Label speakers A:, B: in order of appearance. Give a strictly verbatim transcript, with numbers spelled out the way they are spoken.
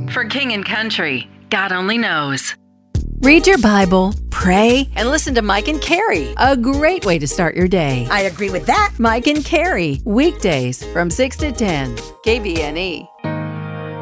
A: For King and Country, God only knows.
B: Read your Bible, pray, and listen to Mike and Carrie. A great way to start your day.
C: I agree with that.
B: Mike and Carrie, weekdays from six to ten, K B N E.